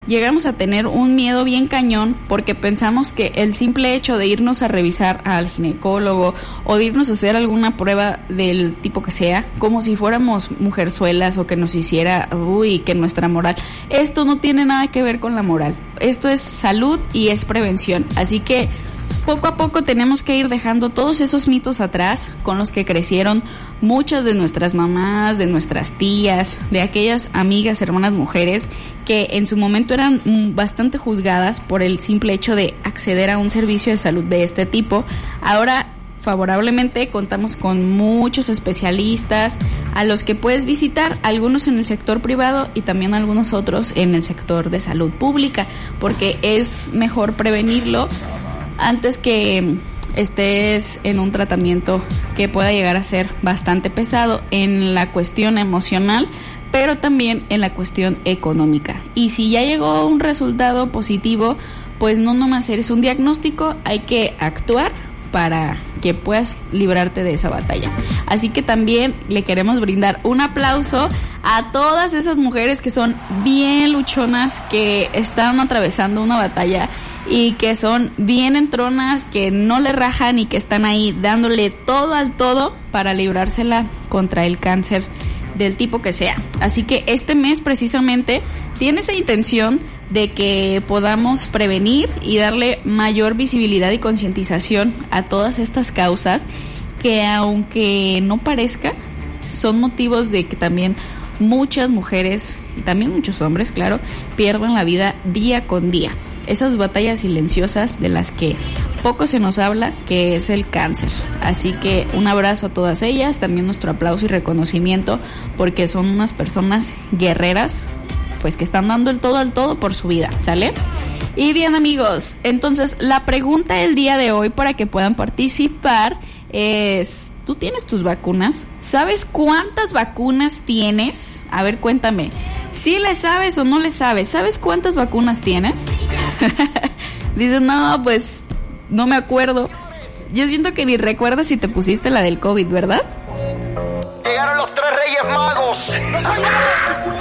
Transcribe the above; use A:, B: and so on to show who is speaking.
A: llegamos a tener un miedo bien cañón porque pensamos que el simple hecho de irnos a revisar al ginecólogo o de irnos a hacer alguna prueba del tipo que sea, como si fuéramos mujerzuelas o que nos hiciera, que nuestra moral. Esto no tiene nada que ver con la moral. Esto es salud y es prevención. Así que poco a poco tenemos que ir dejando todos esos mitos atrás con los que crecieron muchas de nuestras mamás, de nuestras tías, de aquellas amigas, hermanas mujeres que en su momento eran bastante juzgadas por el simple hecho de acceder a un servicio de salud de este tipo. Ahora, favorablemente, contamos con muchos especialistas a los que puedes visitar, algunos en el sector privado y también algunos otros en el sector de salud pública, porque es mejor prevenirlo antes que estés en un tratamiento que pueda llegar a ser bastante pesado en la cuestión emocional, pero también en la cuestión económica. Y si ya llegó un resultado positivo, pues no nomás eres un diagnóstico, hay que actuar para que puedas librarte de esa batalla. Así que también le queremos brindar un aplauso a todas esas mujeres que son bien luchonas, que están atravesando una batalla y que son bien entronas, que no le rajan y que están ahí dándole todo al todo para librársela contra el cáncer del tipo que sea. Así que este mes precisamente tiene esa intención de que podamos prevenir y darle mayor visibilidad y concientización a todas estas causas que, aunque no parezca, son motivos de que también muchas mujeres y también muchos hombres, claro, pierdan la vida día con día. Esas batallas silenciosas de las que poco se nos habla, que es el cáncer. Así que un abrazo a todas ellas, también nuestro aplauso y reconocimiento, porque son unas personas guerreras, pues que están dando el todo al todo por su vida, ¿sale? Y bien, amigos, entonces la pregunta del día de hoy para que puedan participar es: ¿tú tienes tus vacunas? ¿Sabes cuántas vacunas tienes? A ver, cuéntame. ¿Sí le sabes o no le sabes? ¿Sabes cuántas vacunas tienes? Dices, no, pues no me acuerdo. Yo siento que ni recuerdas si te pusiste la del COVID, ¿verdad?
B: Llegaron los 3 Reyes Magos.